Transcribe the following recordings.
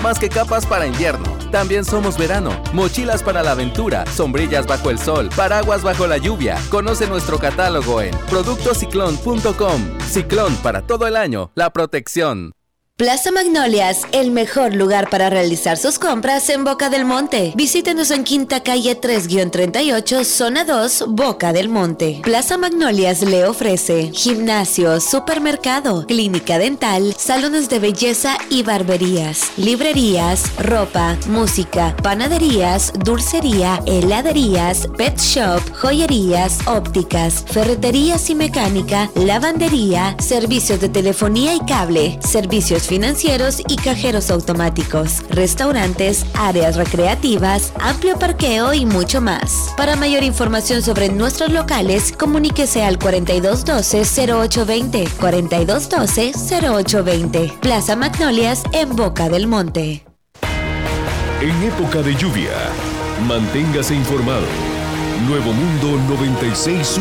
más que capas para invierno. También somos verano, mochilas para la aventura, sombrillas bajo el sol, paraguas bajo la lluvia. Conoce nuestro catálogo en productociclón.com. Ciclón, para todo el año, la protección. Plaza Magnolias, el mejor lugar para realizar sus compras en Boca del Monte. Visítenos en Quinta Calle 3-38, Zona 2, Boca del Monte. Plaza Magnolias le ofrece gimnasio, supermercado, clínica dental, salones de belleza y barberías, librerías, ropa, música, panaderías, dulcería, heladerías, pet shop, joyerías, ópticas, ferreterías y mecánica, lavandería, servicios de telefonía y cable, servicios financieros y cajeros automáticos, restaurantes, áreas recreativas, amplio parqueo y mucho más. Para mayor información sobre nuestros locales, comuníquese al 4212-0820, 4212-0820. Plaza Magnolias en Boca del Monte. En época de lluvia, manténgase informado. Nuevo Mundo 96.1.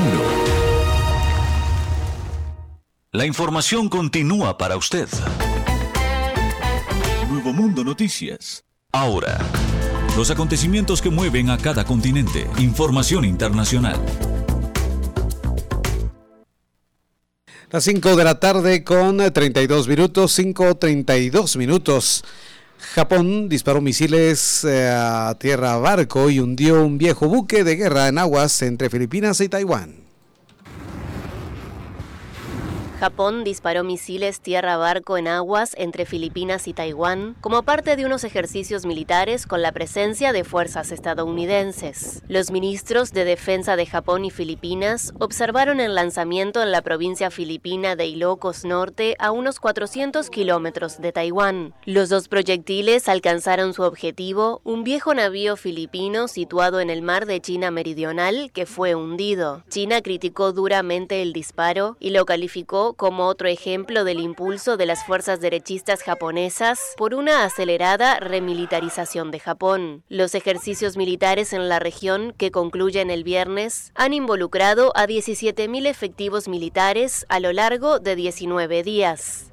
La información continúa para usted. Nuevo Mundo Noticias. Ahora, los acontecimientos que mueven a cada continente. Información internacional. Las 5 de la tarde con 32 minutos, 5:32 minutos. Japón disparó misiles a tierra-barco y hundió un viejo buque de guerra en aguas entre Filipinas y Taiwán. Japón disparó misiles tierra-barco en aguas entre Filipinas y Taiwán como parte de unos ejercicios militares con la presencia de fuerzas estadounidenses. Los ministros de Defensa de Japón y Filipinas observaron el lanzamiento en la provincia filipina de Ilocos Norte, a unos 400 kilómetros de Taiwán. Los dos proyectiles alcanzaron su objetivo, un viejo navío filipino situado en el mar de China Meridional que fue hundido. China criticó duramente el disparo y lo calificó como otro ejemplo del impulso de las fuerzas derechistas japonesas por una acelerada remilitarización de Japón. Los ejercicios militares en la región, que concluyen el viernes, han involucrado a 17.000 efectivos militares a lo largo de 19 días.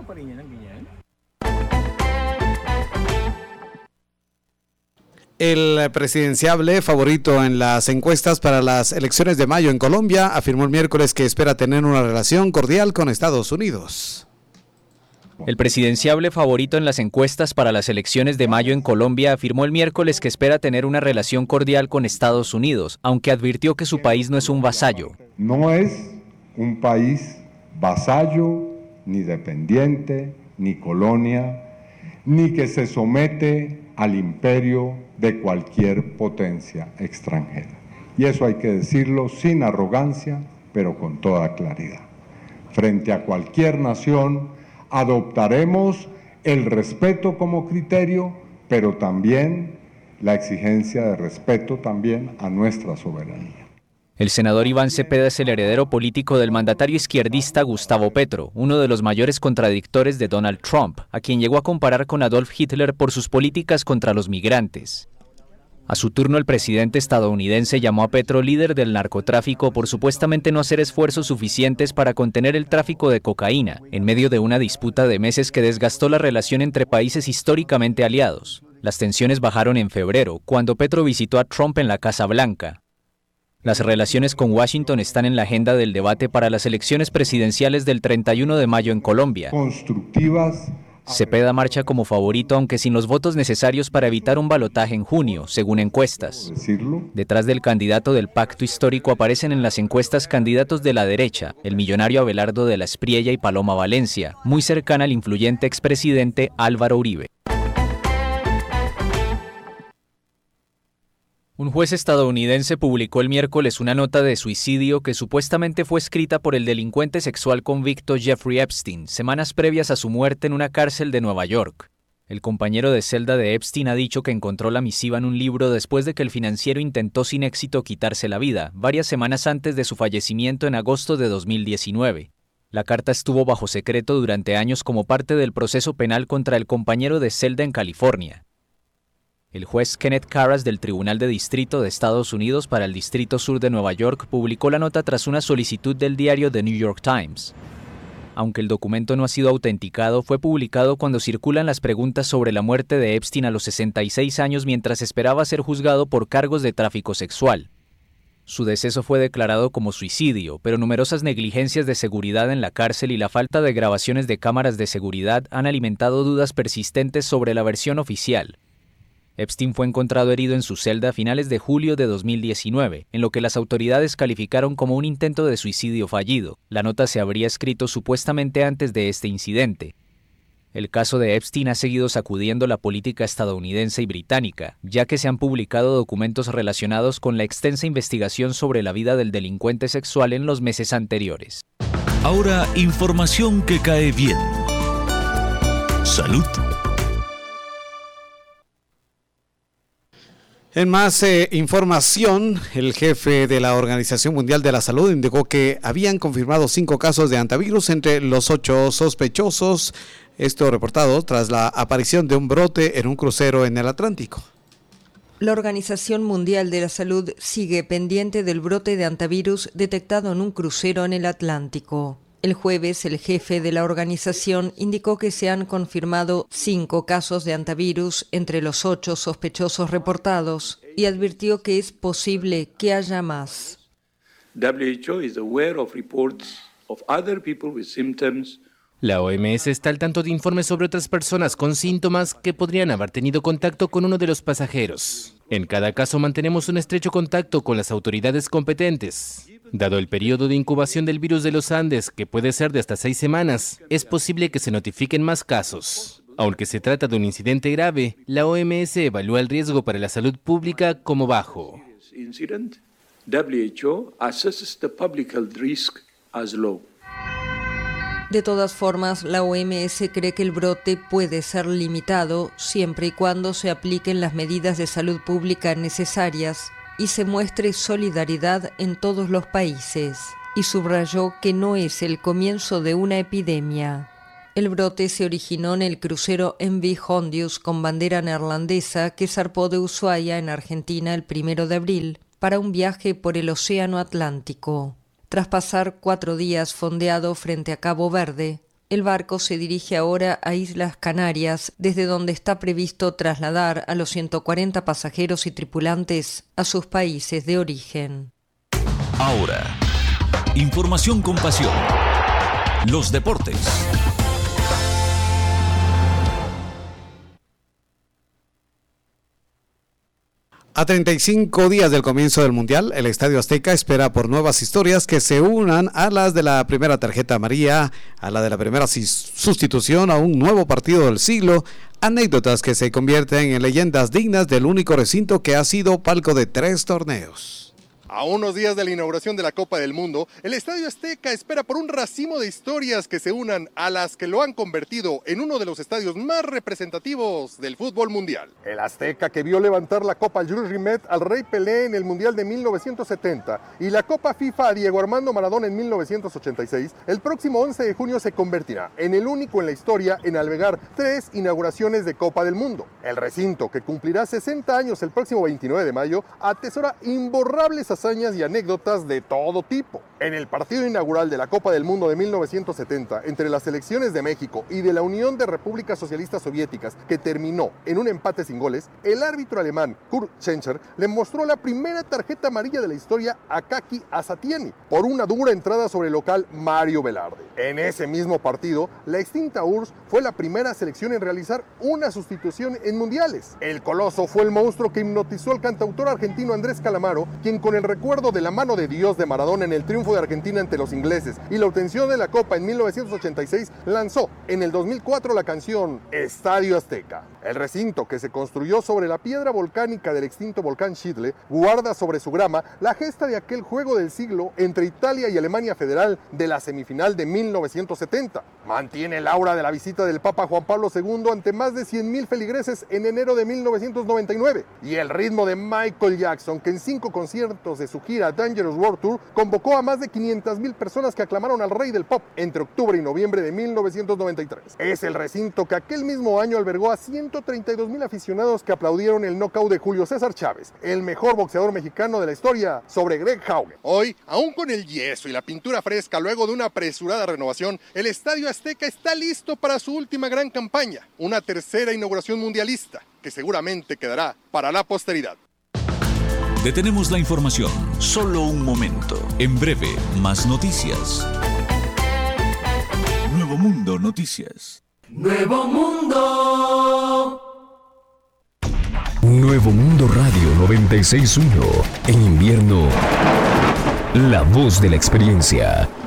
El presidenciable favorito en las encuestas para las elecciones de mayo en Colombia afirmó el miércoles que espera tener una relación cordial con Estados Unidos. El presidenciable favorito en las encuestas para las elecciones de mayo en Colombia afirmó el miércoles que espera tener una relación cordial con Estados Unidos, aunque advirtió que su país no es un vasallo. No es un país vasallo, ni dependiente, ni colonia, ni que se somete al imperio de cualquier potencia extranjera. Y eso hay que decirlo sin arrogancia, pero con toda claridad. Frente a cualquier nación, adoptaremos el respeto como criterio, pero también la exigencia de respeto también a nuestra soberanía. El senador Iván Cepeda es el heredero político del mandatario izquierdista Gustavo Petro, uno de los mayores contradictores de Donald Trump, a quien llegó a comparar con Adolf Hitler por sus políticas contra los migrantes. A su turno, el presidente estadounidense llamó a Petro líder del narcotráfico por supuestamente no hacer esfuerzos suficientes para contener el tráfico de cocaína, en medio de una disputa de meses que desgastó la relación entre países históricamente aliados. Las tensiones bajaron en febrero, cuando Petro visitó a Trump en la Casa Blanca. Las relaciones con Washington están en la agenda del debate para las elecciones presidenciales del 31 de mayo en Colombia. Constructivas. Cepeda marcha como favorito, aunque sin los votos necesarios para evitar un balotaje en junio, según encuestas. Detrás del candidato del pacto histórico aparecen en las encuestas candidatos de la derecha, el millonario Abelardo de la Espriella y Paloma Valencia, muy cercana al influyente expresidente Álvaro Uribe. Un juez estadounidense publicó el miércoles una nota de suicidio que supuestamente fue escrita por el delincuente sexual convicto Jeffrey Epstein, semanas previas a su muerte en una cárcel de Nueva York. El compañero de celda de Epstein ha dicho que encontró la misiva en un libro después de que el financiero intentó sin éxito quitarse la vida, varias semanas antes de su fallecimiento en agosto de 2019. La carta estuvo bajo secreto durante años como parte del proceso penal contra el compañero de celda en California. El juez Kenneth Carras del Tribunal de Distrito de Estados Unidos para el Distrito Sur de Nueva York publicó la nota tras una solicitud del diario The New York Times. Aunque el documento no ha sido autenticado, fue publicado cuando circulan las preguntas sobre la muerte de Epstein a los 66 años mientras esperaba ser juzgado por cargos de tráfico sexual. Su deceso fue declarado como suicidio, pero numerosas negligencias de seguridad en la cárcel y la falta de grabaciones de cámaras de seguridad han alimentado dudas persistentes sobre la versión oficial. Epstein fue encontrado herido en su celda a finales de julio de 2019, en lo que las autoridades calificaron como un intento de suicidio fallido. La nota se habría escrito supuestamente antes de este incidente. El caso de Epstein ha seguido sacudiendo la política estadounidense y británica, ya que se han publicado documentos relacionados con la extensa investigación sobre la vida del delincuente sexual en los meses anteriores. Ahora, información que cae bien. Salud. En más información, el jefe de la Organización Mundial de la Salud indicó que habían confirmado 5 casos de hantavirus entre los 8 sospechosos, esto reportado tras la aparición de un brote en un crucero en el Atlántico. La Organización Mundial de la Salud sigue pendiente del brote de hantavirus detectado en un crucero en el Atlántico. El jueves, el jefe de la organización indicó que se han confirmado 5 casos de hantavirus entre los 8 sospechosos reportados y advirtió que es posible que haya más. WHO is aware of reports of other people with symptoms. La OMS está al tanto de informes sobre otras personas con síntomas que podrían haber tenido contacto con uno de los pasajeros. En cada caso mantenemos un estrecho contacto con las autoridades competentes. Dado el periodo de incubación del virus de los Andes, que puede ser de hasta 6 semanas, es posible que se notifiquen más casos. Aunque se trata de un incidente grave, la OMS evalúa el riesgo para la salud pública como bajo. WHO assesses the public health risk as low. De todas formas, la OMS cree que el brote puede ser limitado siempre y cuando se apliquen las medidas de salud pública necesarias y se muestre solidaridad en todos los países, y subrayó que no es el comienzo de una epidemia. El brote se originó en el crucero MV Hondius con bandera neerlandesa que zarpó de Ushuaia, en Argentina, el 1 de abril, para un viaje por el Océano Atlántico. Tras pasar 4 días fondeado frente a Cabo Verde, el barco se dirige ahora a Islas Canarias, desde donde está previsto trasladar a los 140 pasajeros y tripulantes a sus países de origen. Ahora, información con pasión. Los deportes. A 35 días del comienzo del Mundial, el Estadio Azteca espera por nuevas historias que se unan a las de la primera tarjeta amarilla, a la de la primera sustitución, a un nuevo partido del siglo, anécdotas que se convierten en leyendas dignas del único recinto que ha sido palco de 3 torneos. A unos días de la inauguración de la Copa del Mundo, el Estadio Azteca espera por un racimo de historias que se unan a las que lo han convertido en uno de los estadios más representativos del fútbol mundial. El Azteca, que vio levantar la Copa Jules Rimet al Rey Pelé en el Mundial de 1970 y la Copa FIFA a Diego Armando Maradona en 1986, el próximo 11 de junio se convertirá en el único en la historia en albergar 3 inauguraciones de Copa del Mundo. El recinto, que cumplirá 60 años el próximo 29 de mayo, atesora imborrables hazañas y anécdotas de todo tipo. En el partido inaugural de la Copa del Mundo de 1970 entre las selecciones de México y de la Unión de Repúblicas Socialistas Soviéticas, que terminó en un empate sin goles, el árbitro alemán Kurt Schencher le mostró la primera tarjeta amarilla de la historia a Kaki Asatieni por una dura entrada sobre el local Mario Velarde. En ese mismo partido, la extinta URSS fue la primera selección en realizar una sustitución en mundiales. El coloso fue el monstruo que hipnotizó al cantautor argentino Andrés Calamaro, quien con el recuerdo de la mano de Dios de Maradona en el triunfo de Argentina ante los ingleses y la obtención de la Copa en 1986, lanzó en el 2004 la canción Estadio Azteca. El recinto, que se construyó sobre la piedra volcánica del extinto volcán Schiedle, guarda sobre su grama la gesta de aquel juego del siglo entre Italia y Alemania Federal de la semifinal de 1970. Mantiene el aura de la visita del Papa Juan Pablo II ante más de 100,000 feligreses en enero de 1999 y el ritmo de Michael Jackson, que en 5 conciertos de su gira Dangerous World Tour, convocó a más de 500,000 personas que aclamaron al rey del pop entre octubre y noviembre de 1993. Es el recinto que aquel mismo año albergó a 132,000 aficionados que aplaudieron el knockout de Julio César Chávez, el mejor boxeador mexicano de la historia, sobre Greg Haugen. Hoy, aún con el yeso y la pintura fresca luego de una apresurada renovación, el Estadio Azteca está listo para su última gran campaña, una tercera inauguración mundialista que seguramente quedará para la posteridad. Detenemos la información, solo un momento. En breve, más noticias. Nuevo Mundo Noticias. Nuevo Mundo. Nuevo Mundo Radio 96.1. En invierno, la voz de la experiencia.